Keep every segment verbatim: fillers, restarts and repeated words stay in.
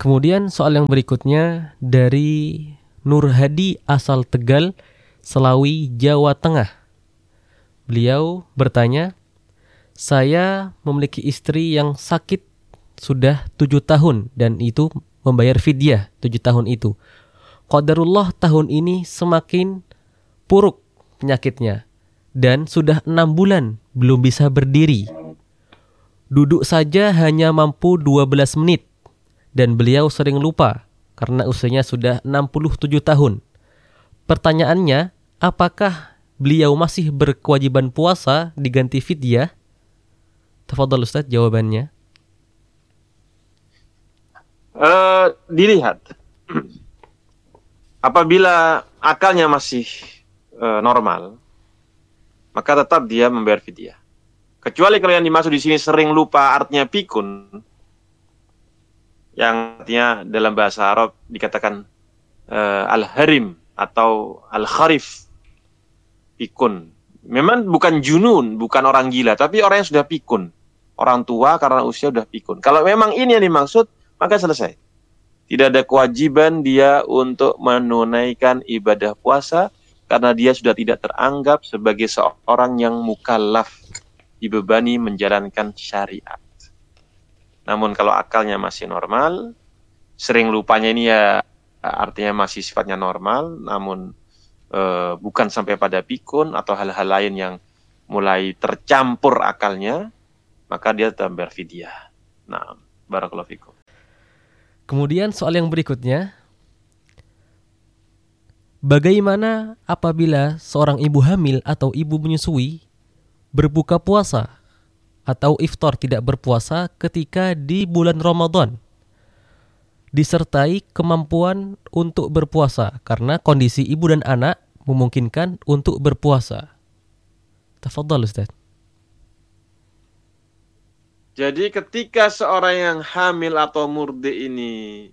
Kemudian soal yang berikutnya dari Nur Hadi asal Tegal, Selawi, Jawa Tengah. Beliau bertanya, saya memiliki istri yang sakit sudah tujuh tahun dan itu membayar fidyah tujuh tahun itu. Qadarullah tahun ini semakin puruk penyakitnya dan sudah enam bulan belum bisa berdiri. Duduk saja hanya mampu dua belas menit dan beliau sering lupa karena usianya sudah enam puluh tujuh tahun. Pertanyaannya, apakah beliau masih berkewajiban puasa diganti fidyah? Tafadhal Ustaz jawabannya. Uh, dilihat apabila akalnya masih uh, normal, maka tetap dia membayar fidyah. Kecuali kalau yang dimaksud di sini sering lupa artinya pikun, yang artinya dalam bahasa Arab dikatakan uh, al-harim atau al-kharif, pikun. Memang bukan junun, bukan orang gila, tapi orang yang sudah pikun. Orang tua karena usia sudah pikun. Kalau memang ini yang dimaksud, maka selesai. Tidak ada kewajiban dia untuk menunaikan ibadah puasa karena dia sudah tidak teranggap sebagai seorang yang mukallaf, dibebani menjalankan syariat. Namun kalau akalnya masih normal, sering lupanya ini ya artinya masih sifatnya normal, namun e, bukan sampai pada pikun atau hal-hal lain yang mulai tercampur akalnya, maka dia tetap berfidyah. Nah, barakallahu fikum. Kemudian soal yang berikutnya, bagaimana apabila seorang ibu hamil atau ibu menyusui berbuka puasa atau iftar tidak berpuasa ketika di bulan Ramadan, disertai kemampuan untuk berpuasa karena kondisi ibu dan anak memungkinkan untuk berpuasa? Tafadhal Ustaz. Jadi ketika seorang yang hamil atau murdi ini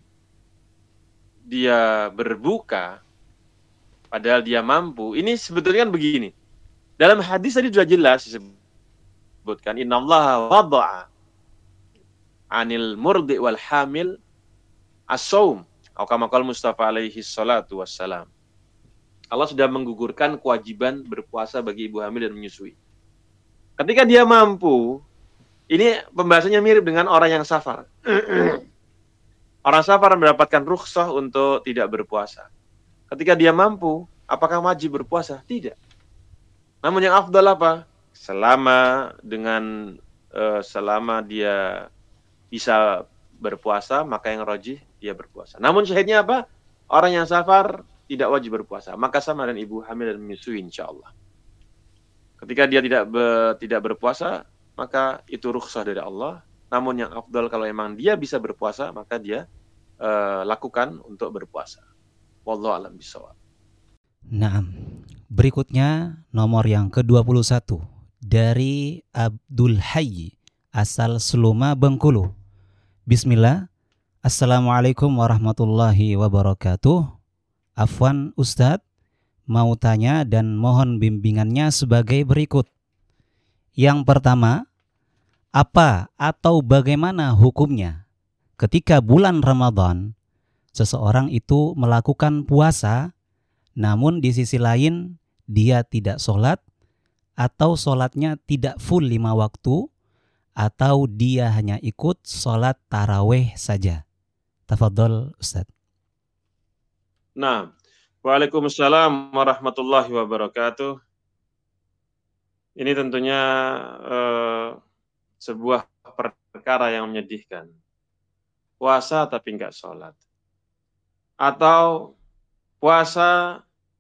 dia berbuka padahal dia mampu, ini sebetulnya kan begini. Dalam hadis tadi sudah jelas disebutkan, innallaha wada'a anil murdi wal hamil as-saum, atau kama qala Mustafa alaihi salatu wassalam. Allah sudah menggugurkan kewajiban berpuasa bagi ibu hamil dan menyusui. Ketika dia mampu, ini pembahasannya mirip dengan orang yang safar. Orang safar mendapatkan rukhsah untuk tidak berpuasa. Ketika dia mampu, apakah wajib berpuasa? Tidak. Namun yang afdal apa? Selama dengan uh, selama dia bisa berpuasa, maka yang rajih dia berpuasa. Namun syahidnya apa? Orang yang safar tidak wajib berpuasa. Maka sama dengan ibu hamil dan menyusui insyaallah. Ketika dia tidak be, tidak berpuasa, maka itu rukhsah dari Allah. Namun yang afdal kalau memang dia bisa berpuasa, maka dia uh, lakukan untuk berpuasa. Wallahu a'lam bishawab. Naam. Berikutnya nomor yang ke dua puluh satu dari Abdul Hayy asal Seluma, Bengkulu. Bismillah. Assalamualaikum warahmatullahi wabarakatuh. Afwan Ustadz, mau tanya dan mohon bimbingannya sebagai berikut. Yang pertama, apa atau bagaimana hukumnya ketika bulan Ramadan seseorang itu melakukan puasa, namun di sisi lain dia tidak sholat, atau sholatnya tidak full lima waktu, atau dia hanya ikut sholat taraweh saja? Tafadhol Ustaz. Nah, waalaikumsalam warahmatullahi wabarakatuh. Ini tentunya eh, sebuah perkara yang menyedihkan. Puasa tapi nggak sholat. Atau puasa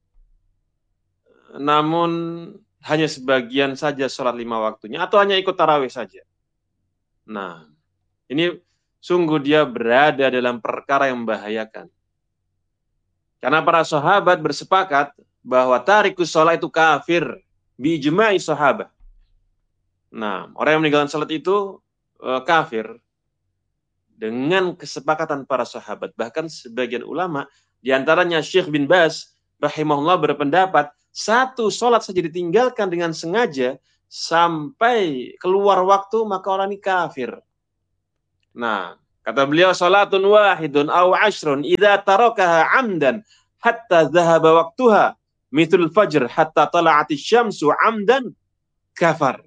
namun hanya sebagian saja sholat lima waktunya. Atau hanya ikut tarawih saja. Nah, ini sungguh dia berada dalam perkara yang membahayakan. Karena para sahabat bersepakat bahwa tarikus sholat itu kafir. Bi'ijma'i sahabat. Nah, orang yang meninggalkan salat itu e, kafir dengan kesepakatan para sahabat. Bahkan sebagian ulama, diantaranya Syekh bin Baz rahimahullah berpendapat, satu salat saja ditinggalkan dengan sengaja sampai keluar waktu, maka orang ini kafir. Nah, Kata beliau, salatun wahidun aw ashrun idza tarakaha amdan hatta dhahaba waqtuha mithlul fajr hatta tala'atis syamsu amdan kafar.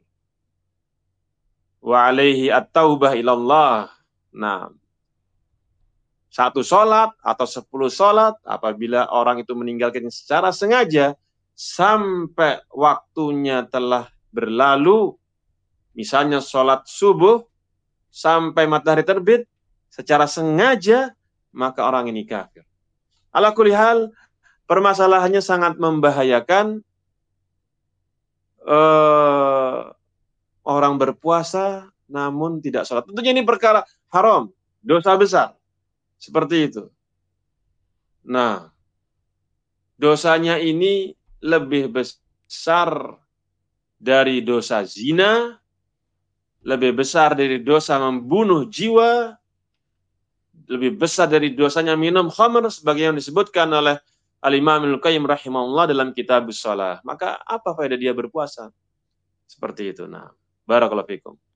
Wa alaihi at-taubah ilallah. Nah, satu sholat atau sepuluh sholat, apabila orang itu meninggalkan secara sengaja, sampai waktunya telah berlalu, misalnya sholat subuh, sampai matahari terbit, secara sengaja, maka orang ini kafir. Ala kulli hal, permasalahannya sangat membahayakan. Eh, orang berpuasa, namun tidak sholat. Tentunya ini perkara haram, dosa besar. Seperti itu. Nah, dosanya ini lebih besar dari dosa zina, lebih besar dari dosa membunuh jiwa, lebih besar dari dosanya minum khamr, sebagai yang disebutkan oleh Al-Imam Ibnu Qayyim rahimahullah dalam Kitabus Shalah. Maka apa faedah dia berpuasa? Seperti itu. Nah, barakallahu fikum.